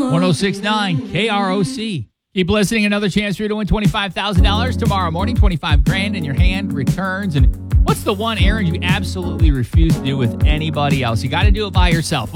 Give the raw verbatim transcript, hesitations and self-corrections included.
one oh six point nine K R O C. Keep listening. Another chance for you to win twenty-five thousand dollars tomorrow morning. twenty-five grand in your hand, returns. And what's the one errand you absolutely refuse to do with anybody else? You got to do it by yourself.